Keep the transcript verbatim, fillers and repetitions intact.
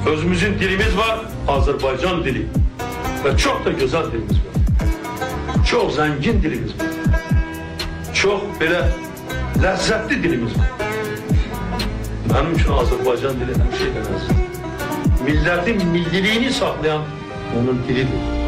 Özümüzün dilimiz var, Azerbaycan dili. Ve çok da güzel dilimiz var. Çok zengin dilimiz var. Çok böyle lezzetli dilimiz var. Benim için Azerbaycan dili her şeyden az. Milletin milliliğini saklayan onun dilidir.